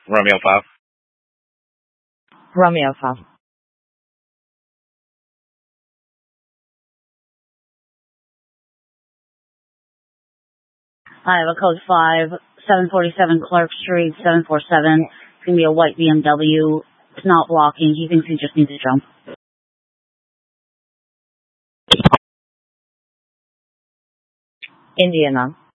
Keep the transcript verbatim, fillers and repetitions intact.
Romeo five. Romeo five. I have a code five, seven forty-seven Clark Street, seven four seven. It's going to be a white B M W. It's not blocking. He thinks he just needs to jump. Indiana.